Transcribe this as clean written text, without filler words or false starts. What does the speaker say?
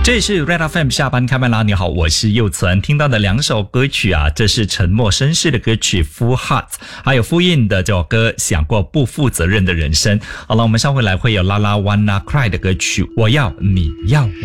这里是 Red FM 下班开麦啦！你好，我是佑存。听到的两首歌曲啊，这是沉默绅士的歌曲 Full Heart， 还有复印的这首歌想过不负责任的人生。好了，我们稍回来会有拉拉 Wanna Cry 的歌曲我要你要